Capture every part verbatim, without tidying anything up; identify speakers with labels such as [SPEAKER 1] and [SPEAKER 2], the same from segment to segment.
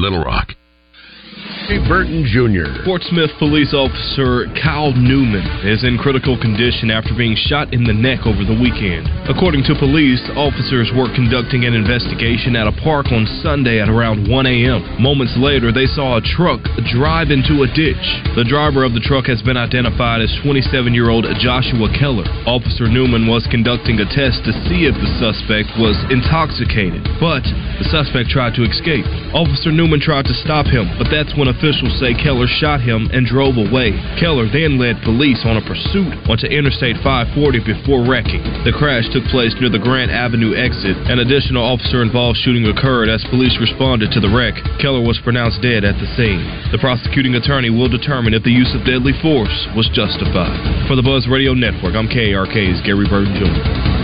[SPEAKER 1] Little Rock. Burton Junior
[SPEAKER 2] Fort Smith police officer Kyle Newman is in critical condition after being shot in the neck over the weekend. According to police, officers were conducting an investigation at a park on Sunday at around one a.m. Moments later, they saw a truck drive into a ditch. The driver of the truck has been identified as twenty-seven-year-old Joshua Keller. Officer Newman was conducting a test to see if the suspect was intoxicated, but the suspect tried to escape. Officer Newman tried to stop him, but that's when officials say Keller shot him and drove away. Keller then led police on a pursuit onto Interstate five forty before wrecking. The crash took place near the Grant Avenue exit. An additional officer-involved shooting occurred as police responded to the wreck. Keller was pronounced dead at the scene. The prosecuting attorney will determine if the use of deadly force was justified. For the Buzz Radio Network, I'm K A R K's Gary Burton Junior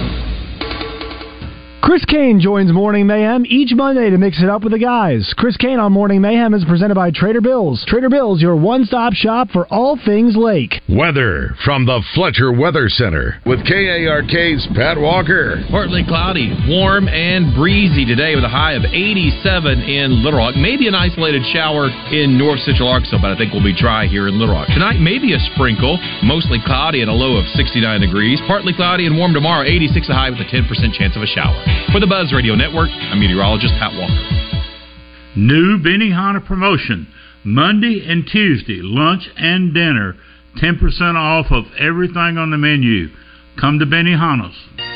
[SPEAKER 3] Chris Kane joins Morning Mayhem each Monday to mix it up with the guys. Chris Kane on Morning Mayhem is presented by Trader Bill's. Trader Bill's, your one-stop shop for all things lake.
[SPEAKER 1] Weather from the Fletcher Weather Center with K A R K's Pat Walker.
[SPEAKER 4] Partly cloudy, warm and breezy today with a high of eighty-seven in Little Rock. Maybe an isolated shower in North Central Arkansas, but I think we'll be dry here in Little Rock. Tonight, maybe a sprinkle, mostly cloudy and a low of sixty-nine degrees. Partly cloudy and warm tomorrow, eighty-six a high with a ten percent chance of a shower. For the Buzz Radio Network, I'm meteorologist Pat Walker.
[SPEAKER 5] New Benihana promotion. Monday and Tuesday, lunch and dinner, ten percent off of everything on the menu. Come to Benihana's.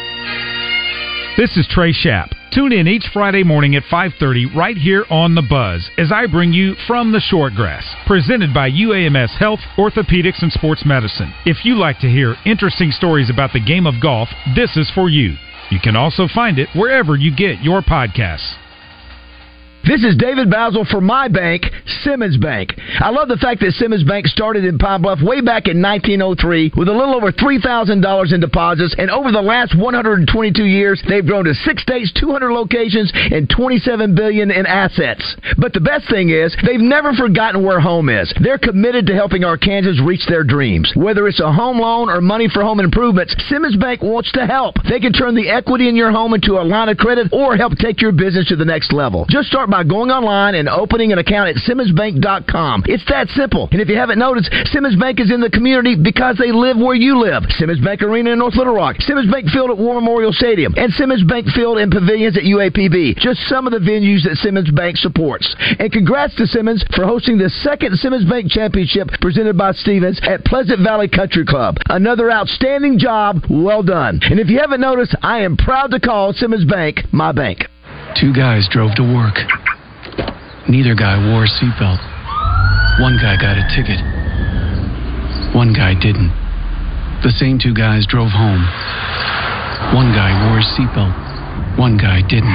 [SPEAKER 6] This is Trey Schapp. Tune in each Friday morning at five thirty right here on The Buzz as I bring you From the Shortgrass, presented by U A M S Health, Orthopedics, and Sports Medicine. If you like to hear interesting stories about the game of golf, this is for you. You can also find it wherever you get your podcasts.
[SPEAKER 7] This is David Basil for my bank, Simmons Bank. I love the fact that Simmons Bank started in Pine Bluff way back in nineteen oh three with a little over three thousand dollars in deposits, and over the last one hundred twenty-two years, they've grown to six states, two hundred locations, and twenty-seven billion dollars in assets. But the best thing is, they've never forgotten where home is. They're committed to helping Arkansans reach their dreams. Whether it's a home loan or money for home improvements, Simmons Bank wants to help. They can turn the equity in your home into a line of credit or help take your business to the next level. Just start by going online and opening an account at simmons bank dot com. It's that simple. And if you haven't noticed, Simmons Bank is in the community because they live where you live. Simmons Bank Arena in North Little Rock, Simmons Bank Field at War Memorial Stadium, and Simmons Bank Field and Pavilions at U A P B. Just some of the venues that Simmons Bank supports. And congrats to Simmons for hosting the second Simmons Bank Championship presented by Stevens at Pleasant Valley Country Club. Another outstanding job. Well done. And if you haven't noticed, I am proud to call Simmons Bank my bank.
[SPEAKER 8] Two guys drove to work. Neither guy wore a seatbelt. One guy got a ticket. One guy didn't. The same two guys drove home. One guy wore a seatbelt. One guy didn't.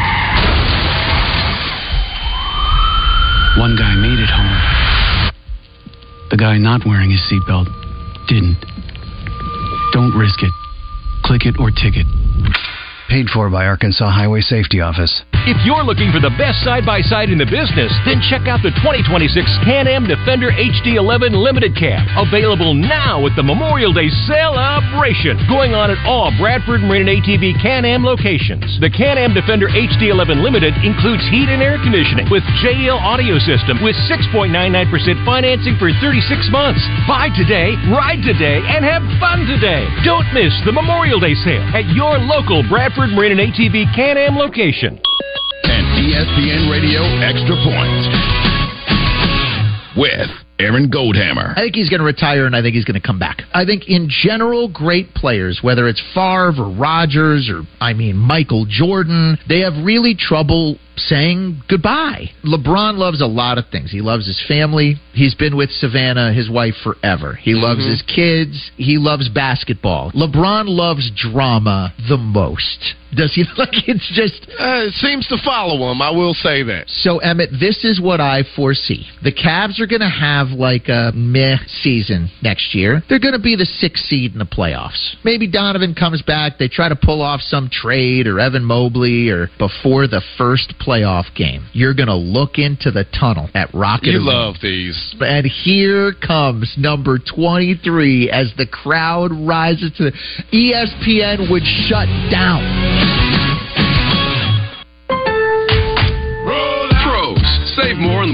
[SPEAKER 8] One guy made it home. The guy not wearing his seatbelt didn't. Don't risk it. Click it or ticket.
[SPEAKER 9] Paid for by Arkansas Highway Safety Office.
[SPEAKER 10] If you're looking for the best side-by-side in the business, then check out the twenty twenty-six Can-Am Defender H D eleven Limited Cab. Available now at the Memorial Day celebration. Going on at all Bradford Marine and A T V Can-Am locations. The Can-Am Defender H D eleven Limited includes heat and air conditioning with J L audio system with six point nine nine percent financing for thirty-six months. Buy today, ride today, and have fun today. Don't miss the Memorial Day sale at your local Bradford Marine and A T V Can-Am location.
[SPEAKER 1] And E S P N Radio Extra Points with Aaron Goldhammer.
[SPEAKER 11] I think he's going to retire, and I think he's going to come back. I think in general, great players, whether it's Favre or Rodgers or, I mean, Michael Jordan, they have really trouble saying goodbye. LeBron loves a lot of things. He loves his family. He's been with Savannah, his wife, forever. He mm-hmm. loves his kids. He loves basketball. LeBron loves drama the most. Does he? Like, it's just...
[SPEAKER 12] Uh, it seems to follow him, I will say that.
[SPEAKER 11] So, Emmett, this is what I foresee. The Cavs are going to have, like, a meh season next year. They're going to be the sixth seed in the playoffs. Maybe Donovan comes back. They try to pull off some trade or Evan Mobley or before the first playoff game. You're going to look into the tunnel at Rocket
[SPEAKER 12] You
[SPEAKER 11] Arena.
[SPEAKER 12] love these.
[SPEAKER 11] And here comes number twenty-three as the crowd rises to the... E S P N would shut down.
[SPEAKER 1] Pros, save more on the